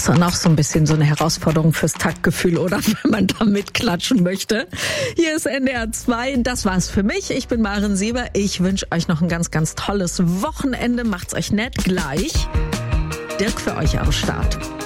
ist dann auch so ein bisschen so eine Herausforderung fürs Taktgefühl, oder? Wenn man da mitklatschen möchte. Hier ist NDR 2. Das war's für mich. Ich bin Maren Sieber. Ich wünsche euch noch ein ganz, ganz tolles Wochenende. Macht's euch nett. Gleich Dirk für euch am Start.